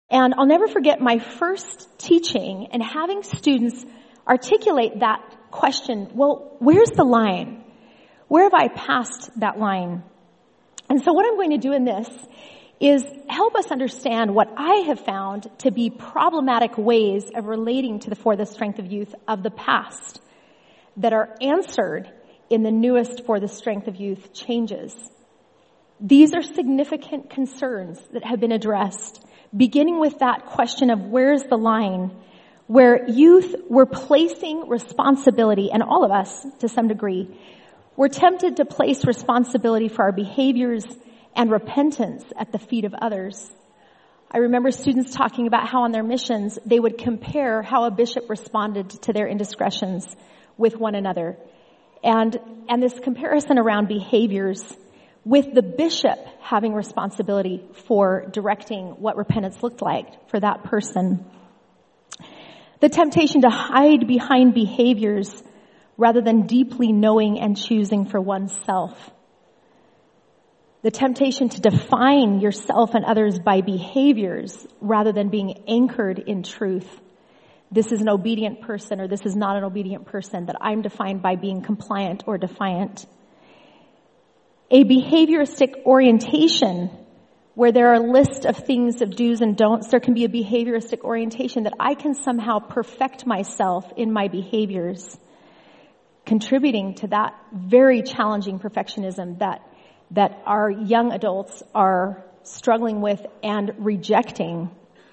And I'll never forget my first teaching and having students articulate that question, well, where's the line? Where have I passed that line? And so what I'm going to do in this is help us understand what I have found to be problematic ways of relating to the For the Strength of Youth of the past that are answered in the newest For the Strength of Youth changes. These are significant concerns that have been addressed, beginning with that question of where's the line, where youth were placing responsibility, and all of us to some degree, we're tempted to place responsibility for our behaviors and repentance at the feet of others. I remember students talking about how on their missions they would compare how a bishop responded to their indiscretions with one another. And this comparison around behaviors with the bishop having responsibility for directing what repentance looked like for that person. The temptation to hide behind behaviors rather than deeply knowing and choosing for oneself. The temptation to define yourself and others by behaviors rather than being anchored in truth. This is an obedient person or this is not an obedient person, that I'm defined by being compliant or defiant. A behavioristic orientation where there are a list of things of do's and don'ts. There can be a behavioristic orientation that I can somehow perfect myself in my behaviors, contributing to that very challenging perfectionism that our young adults are struggling with and rejecting.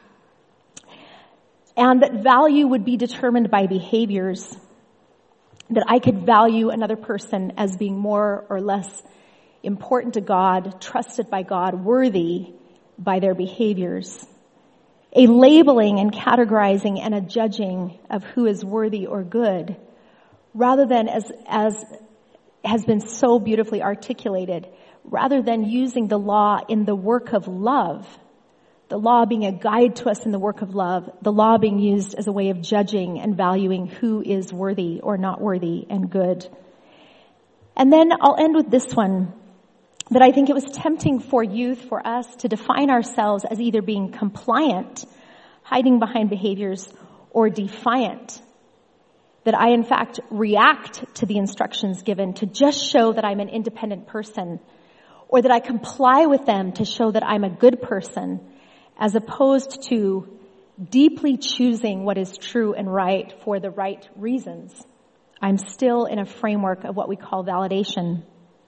And that value would be determined by behaviors, that I could value another person as being more or less important to God, trusted by God, worthy by their behaviors. A labeling and categorizing and a judging of who is worthy or good, rather than as has been so beautifully articulated, rather than using the law in the work of love, the law being a guide to us in the work of love, the law being used as a way of judging and valuing who is worthy or not worthy and good. And then I'll end with this one, that I think it was tempting for youth, for us, to define ourselves as either being compliant, hiding behind behaviors, or defiant. That I, in fact, react to the instructions given to just show that I'm an independent person, or that I comply with them to show that I'm a good person, as opposed to deeply choosing what is true and right for the right reasons. I'm still in a framework of what we call validation.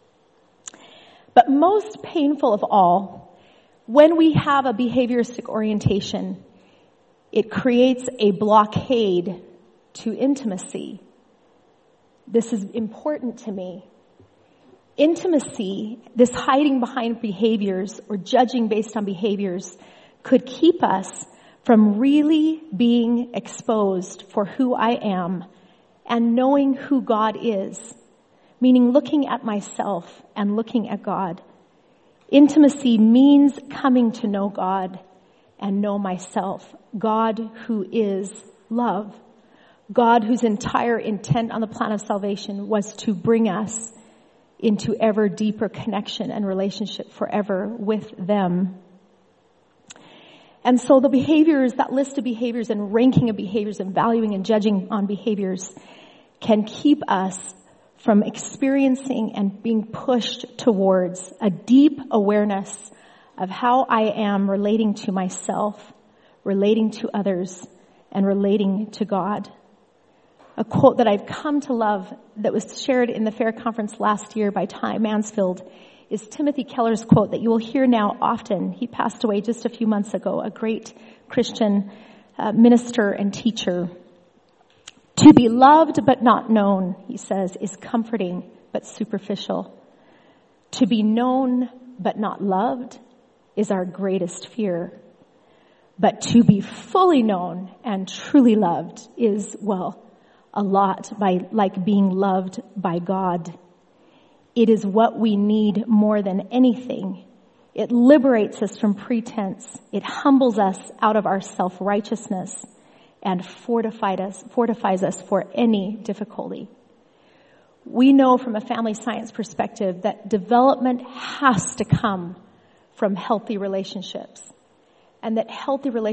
But most painful of all, when we have a behavioristic orientation, it creates a blockade to intimacy. This is important to me. Intimacy, this hiding behind behaviors or judging based on behaviors, could keep us from really being exposed for who I am and knowing who God is, meaning looking at myself and looking at God. Intimacy means coming to know God and know myself. God who is love. God whose entire intent on the plan of salvation was to bring us into ever deeper connection and relationship forever with them. And so the behaviors, that list of behaviors and ranking of behaviors and valuing and judging on behaviors can keep us from experiencing and being pushed towards a deep awareness of how I am relating to myself, relating to others, and relating to God. A quote that I've come to love that was shared in the Fair Conference last year by Ty Mansfield is Timothy Keller's quote that you will hear now often. He passed away just a few months ago, a great Christian minister and teacher. To be loved but not known, he says, is comforting but superficial. To be known but not loved is our greatest fear. But to be fully known and truly loved is, well, a lot like being loved by God. It is what we need more than anything. It liberates us from pretense. It humbles us out of our self-righteousness and fortifies us for any difficulty. We know from a family science perspective that development has to come from healthy relationships, and that healthy relationships